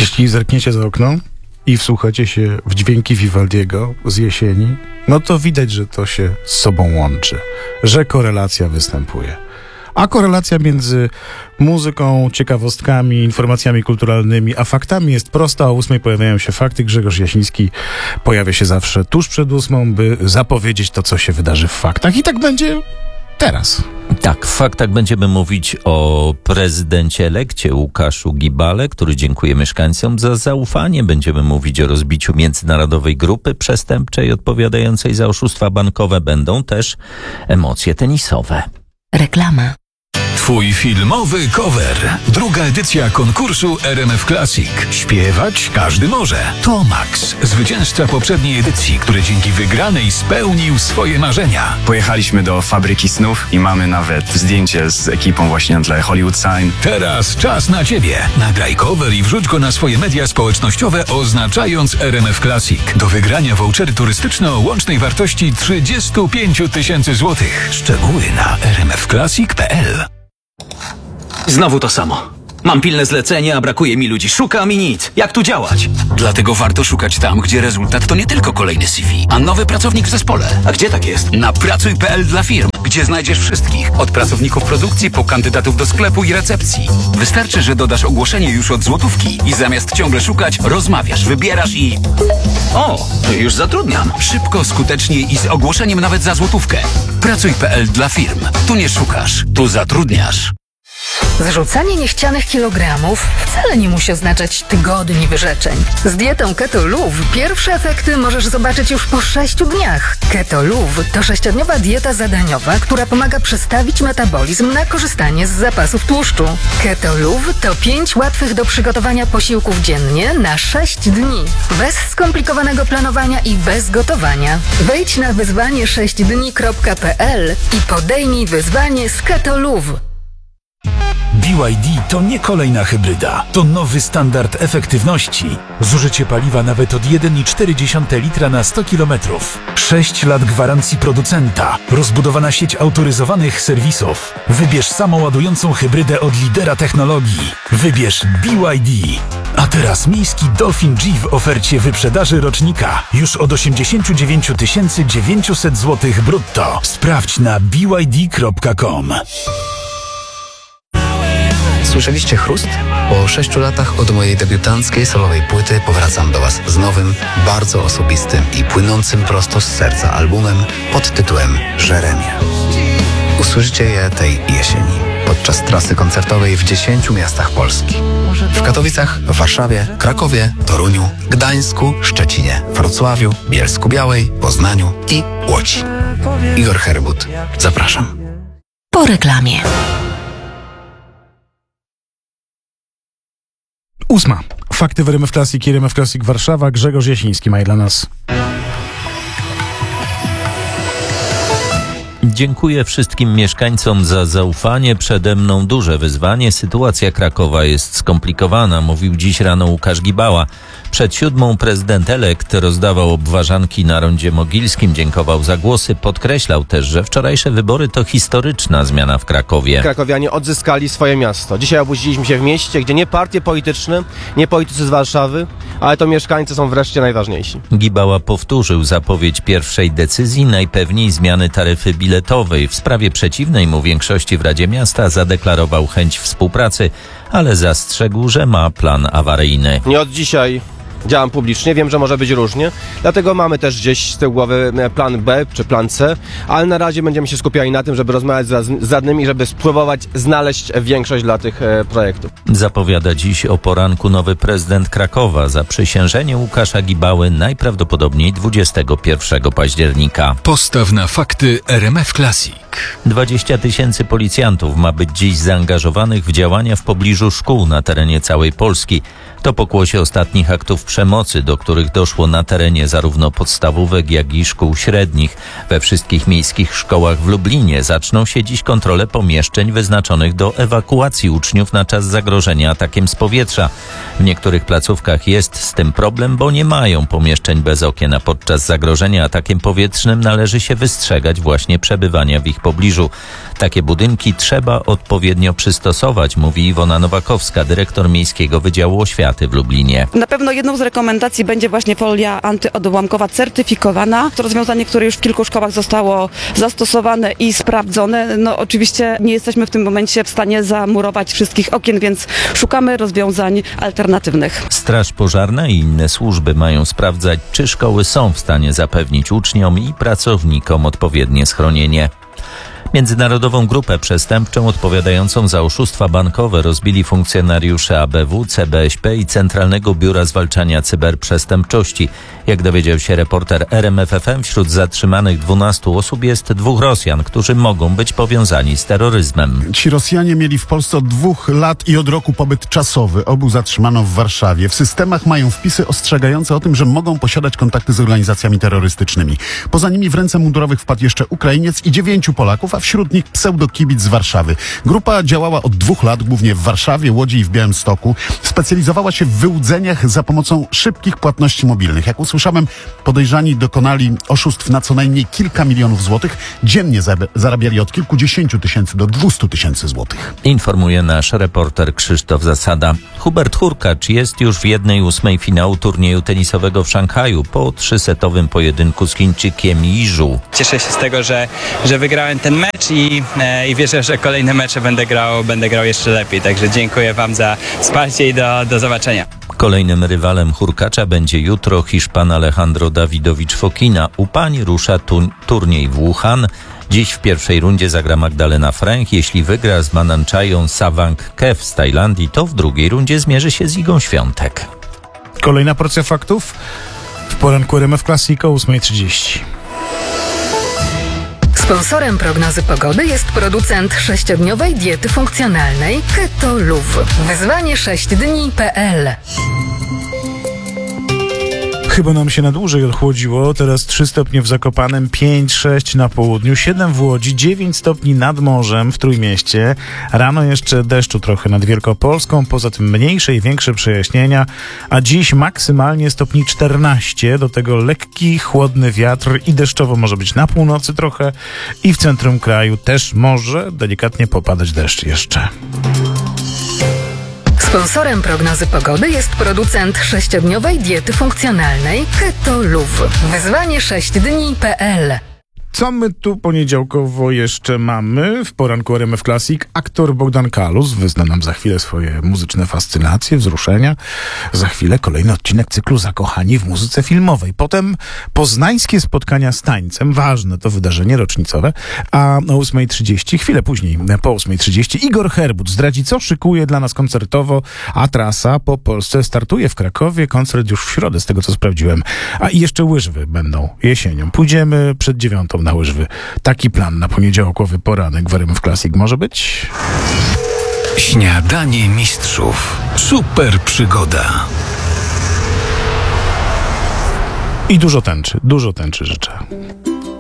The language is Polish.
Jeśli zerkniecie za okno i wsłuchacie się w dźwięki Vivaldiego z jesieni, no to widać, że to się z sobą łączy, że korelacja występuje. A korelacja między muzyką, ciekawostkami, informacjami kulturalnymi, a faktami jest prosta. O 8 pojawiają się fakty. Grzegorz Jasiński pojawia się zawsze tuż przed 8, by zapowiedzieć to, co się wydarzy w faktach. I tak będzie teraz. Tak, w faktach będziemy mówić o prezydencie elekcie Łukaszu Gibale, który dziękuje mieszkańcom za zaufanie. Będziemy mówić o rozbiciu międzynarodowej grupy przestępczej odpowiadającej za oszustwa bankowe. Będą też emocje tenisowe. Reklama. Twój filmowy cover. Druga edycja konkursu RMF Classic. Śpiewać każdy może. To Max, zwycięzca poprzedniej edycji, który dzięki wygranej spełnił swoje marzenia. Pojechaliśmy do Fabryki Snów i mamy nawet zdjęcie z ekipą właśnie na tle Hollywood Sign. Teraz czas na ciebie. Nagraj cover i wrzuć go na swoje media społecznościowe, oznaczając RMF Classic. Do wygrania vouchery turystyczne o łącznej wartości 35 000 złotych. Szczegóły na rmfclassic.pl. Znowu to samo. Mam pilne zlecenie, a brakuje mi ludzi. Szukam i nic. Jak tu działać? Dlatego warto szukać tam, gdzie rezultat to nie tylko kolejny CV, a nowy pracownik w zespole. A gdzie tak jest? Na pracuj.pl dla firm, gdzie znajdziesz wszystkich. Od pracowników produkcji po kandydatów do sklepu i recepcji. Wystarczy, że dodasz ogłoszenie już od złotówki i zamiast ciągle szukać, rozmawiasz, wybierasz i... O, już zatrudniam. Szybko, skutecznie i z ogłoszeniem nawet za złotówkę. Pracuj.pl dla firm. Tu nie szukasz, tu zatrudniasz. Zrzucanie niechcianych kilogramów wcale nie musi oznaczać tygodni wyrzeczeń. Z dietą Keto Luv pierwsze efekty możesz zobaczyć już po 6 dniach. Keto Luv to 6-dniowa dieta zadaniowa, która pomaga przestawić metabolizm na korzystanie z zapasów tłuszczu. Keto Luv to 5 łatwych do przygotowania posiłków dziennie na 6 dni. Bez skomplikowanego planowania i bez gotowania. Wejdź na wyzwanie6dni.pl i podejmij wyzwanie z Keto Luv. BYD to nie kolejna hybryda. To nowy standard efektywności. Zużycie paliwa nawet od 1,4 litra na 100 km. 6 lat gwarancji producenta. Rozbudowana sieć autoryzowanych serwisów. Wybierz samoładującą hybrydę od lidera technologii. Wybierz BYD. A teraz miejski Dolphin G w ofercie wyprzedaży rocznika. Już od 89 900 zł brutto. Sprawdź na byd.com. Słyszeliście chrust? Po 6 latach od mojej debiutanckiej solowej płyty powracam do Was z nowym, bardzo osobistym i płynącym prosto z serca albumem pod tytułem Jeremia. Usłyszycie je tej jesieni podczas trasy koncertowej w 10 miastach Polski. W Katowicach, Warszawie, Krakowie, Toruniu, Gdańsku, Szczecinie, Wrocławiu, Bielsku-Białej, Poznaniu i Łodzi. Igor Herbut. Zapraszam. Po reklamie. 8. Fakty w RMF Classic i RMF Classic Warszawa. Grzegorz Jasiński ma je dla nas. Dziękuję wszystkim mieszkańcom za zaufanie. Przede mną duże wyzwanie. Sytuacja Krakowa jest skomplikowana, mówił dziś rano Łukasz Gibała. Przed 7 prezydent elekt rozdawał obwarzanki na Rondzie Mogilskim, dziękował za głosy. Podkreślał też, że wczorajsze wybory to historyczna zmiana w Krakowie. Krakowianie odzyskali swoje miasto. Dzisiaj obudziliśmy się w mieście, gdzie nie partie polityczne, nie politycy z Warszawy, ale to mieszkańcy są wreszcie najważniejsi. Gibała powtórzył zapowiedź pierwszej decyzji, najpewniej zmiany taryfy biletowej. W sprawie przeciwnej mu większości w Radzie Miasta zadeklarował chęć współpracy, ale zastrzegł, że ma plan awaryjny. Nie od dzisiaj działam publicznie, wiem, że może być różnie, dlatego mamy też gdzieś z tyłu głowy plan B czy plan C, ale na razie będziemy się skupiali na tym, żeby rozmawiać z radnymi, żeby spróbować znaleźć większość dla tych projektów. Zapowiada dziś o poranku nowy prezydent Krakowa. Zaprzysiężenie Łukasza Gibały najprawdopodobniej 21 października. Postaw na fakty RMF Classic. 20 000 policjantów ma być dziś zaangażowanych w działania w pobliżu szkół na terenie całej Polski. To pokłosie ostatnich aktów przemocy, do których doszło na terenie zarówno podstawówek, jak i szkół średnich. We wszystkich miejskich szkołach w Lublinie zaczną się dziś kontrole pomieszczeń wyznaczonych do ewakuacji uczniów na czas zagrożenia atakiem z powietrza. W niektórych placówkach jest z tym problem, bo nie mają pomieszczeń bez okien, a podczas zagrożenia atakiem powietrznym należy się wystrzegać właśnie przebywania w ich pobliżu. Takie budynki trzeba odpowiednio przystosować, mówi Iwona Nowakowska, dyrektor Miejskiego Wydziału Oświaty w Lublinie. Na pewno jedną z rekomendacji będzie właśnie folia antyodłamkowa certyfikowana. To rozwiązanie, które już w kilku szkołach zostało zastosowane i sprawdzone. No oczywiście nie jesteśmy w tym momencie w stanie zamurować wszystkich okien, więc szukamy rozwiązań alternatywnych. Straż pożarna i inne służby mają sprawdzać, czy szkoły są w stanie zapewnić uczniom i pracownikom odpowiednie schronienie. Międzynarodową grupę przestępczą odpowiadającą za oszustwa bankowe rozbili funkcjonariusze ABW, CBŚP i Centralnego Biura Zwalczania Cyberprzestępczości. Jak dowiedział się reporter RMFFM, wśród zatrzymanych 12 osób jest 2 Rosjan, którzy mogą być powiązani z terroryzmem. Ci Rosjanie mieli w Polsce od 2 lat i od roku pobyt czasowy. Obu zatrzymano w Warszawie. W systemach mają wpisy ostrzegające o tym, że mogą posiadać kontakty z organizacjami terrorystycznymi. Poza nimi w ręce mundurowych wpadł jeszcze Ukrainiec i 9 Polaków, a wśród nich pseudokibic z Warszawy. Grupa działała od 2 lat, głównie w Warszawie, Łodzi i w Białymstoku. Specjalizowała się w wyłudzeniach za pomocą szybkich płatności mobilnych. Jak usłyszałem, podejrzani dokonali oszustw na co najmniej kilka milionów złotych. Dziennie zarabiali od kilkudziesięciu tysięcy do 200 tysięcy złotych. Informuje nasz reporter Krzysztof Zasada. Hubert Hurkacz jest już w 1/8 finału turnieju tenisowego w Szanghaju po 3-setowym pojedynku z Chińczykiem Yi Zhu. Cieszę się z tego, że wygrałem ten mecz i wierzę, że kolejne mecze będę grał jeszcze lepiej. Także dziękuję Wam za wsparcie i do zobaczenia. Kolejnym rywalem Hurkacza będzie jutro Hiszpan Alejandro Dawidowicz Fokina. U pań rusza turniej w Wuhan. Dziś w pierwszej rundzie zagra Magdalena Fręch. Jeśli wygra z Mananchają Savang Kev z Tajlandii, to w drugiej rundzie zmierzy się z Igą Świątek. Kolejna porcja faktów w poranku RMF Classic o 8:30. Sponsorem prognozy pogody jest producent 6-dniowej diety funkcjonalnej Keto Luv. Wyzwanie 6dni.pl. Chyba nam się na dłużej odchłodziło. Teraz 3 stopnie w Zakopanem, 5-6 na południu, 7 w Łodzi, 9 stopni nad morzem w Trójmieście. Rano jeszcze deszczu trochę nad Wielkopolską, poza tym mniejsze i większe przejaśnienia. A dziś maksymalnie stopni 14, do tego lekki, chłodny wiatr i deszczowo może być na północy trochę i w centrum kraju też może delikatnie popadać deszcz jeszcze. Sponsorem prognozy pogody jest producent 6-dniowej diety funkcjonalnej Keto Luv. Wyzwanie 6dni.pl. Co my tu poniedziałkowo jeszcze mamy w poranku RMF Classic? Aktor Bogdan Kalus wyzna nam za chwilę swoje muzyczne fascynacje, wzruszenia. Za chwilę kolejny odcinek cyklu Zakochani w muzyce filmowej. Potem poznańskie spotkania z tańcem. Ważne to wydarzenie rocznicowe. A o 8:30, chwilę później, po 8:30, Igor Herbut zdradzi, co szykuje dla nas koncertowo, a trasa po Polsce startuje w Krakowie. Koncert już w środę, z tego co sprawdziłem. A i jeszcze łyżwy będą jesienią. Pójdziemy przed 9:00 na łyżwy. Taki plan na poniedziałkowy poranek w RMF Classic może być? Śniadanie mistrzów. Super przygoda. I dużo tęczy życzę.